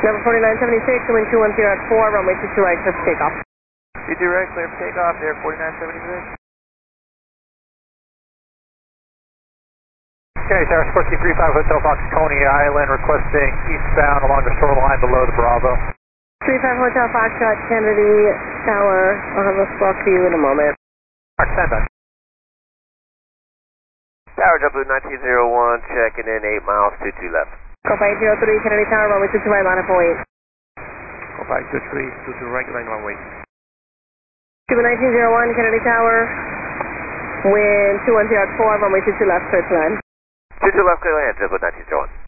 Number 4976, wind 210 at 4, runway 22 right, clear for takeoff. 22 right, clear for takeoff there, 4976. Okay, Tower Sikorsky 35 Hotel Fox, Coney Island, requesting eastbound along the shoreline below the Bravo. 35 Hotel Foxtrot, Kennedy Tower. I'll have a squawk for you in a moment. Mark, stand by. Tower JetBlue 1901, checking in 8 miles, 22 left. Go by 803, Kennedy Tower, runway 22 right, line up for wait. Go by 23, 22 right, line on wait. Cuba 1901, Kennedy Tower, wind 210 at 4, runway 22 left, clear to land. 22 left, clear land, JetBlue 1901.